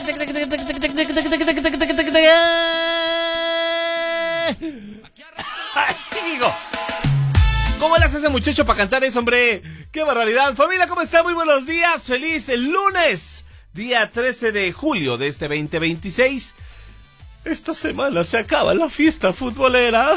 Sigo. ¿Cómo le hace ese muchacho para cantar eso, hombre? ¡Qué barbaridad! Familia, ¿cómo está? Muy buenos días. Feliz el lunes, día 13 de julio de este 2026. Esta semana se acaba la fiesta futbolera.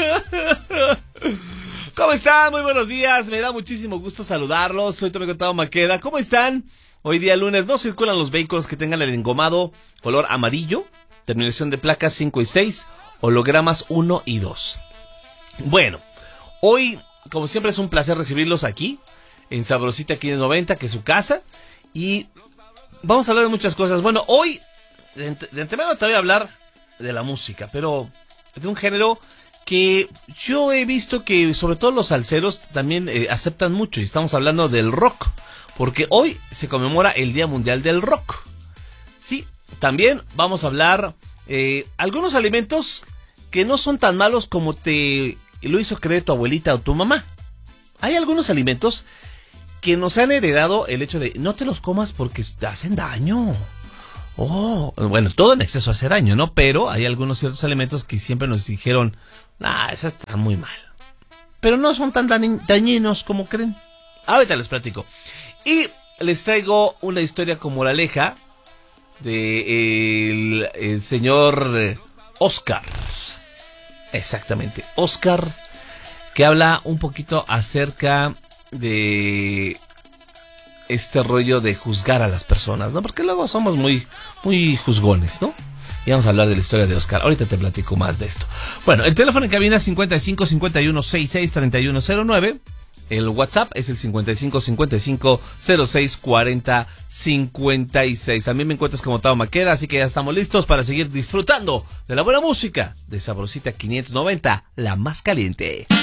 ¿Cómo están? Muy buenos días. Me da muchísimo gusto saludarlos. Soy Tommy Contado Maqueda. ¿Cómo están? Hoy día lunes no circulan los vehículos que tengan el engomado color amarillo, terminación de placas 5 y 6, hologramas 1 y 2. Bueno, hoy, como siempre, es un placer recibirlos aquí, en Sabrosita 590, que es su casa, y vamos a hablar de muchas cosas. Bueno, hoy, de antemano te voy a hablar de la música, pero de un género que yo he visto que, sobre todo los salseros, también aceptan mucho, y estamos hablando del rock, porque hoy se conmemora el Día Mundial del Rock. Sí, también vamos a hablar algunos alimentos que no son tan malos como te lo hizo creer tu abuelita o tu mamá. Hay algunos alimentos que nos han heredado el hecho de no te los comas porque te hacen daño. Oh, bueno, todo en exceso hace daño, ¿no? Pero hay algunos ciertos alimentos que siempre nos dijeron, eso está muy mal. Pero no son tan dañinos como creen. Ahorita les platico. Y les traigo una historia con moraleja de el señor Oscar. Exactamente, Oscar, que habla un poquito acerca de este rollo de juzgar a las personas, ¿no? Porque luego somos muy juzgones, ¿no? Y vamos a hablar de la historia de Oscar. Ahorita te platico más de esto. Bueno, el teléfono en cabina 55 51 66 31 09. El WhatsApp es el 55 55 06 40 56. También me encuentras como Tao Maqueda, así que ya estamos listos para seguir disfrutando de la buena música de Sabrosita 590, la más caliente.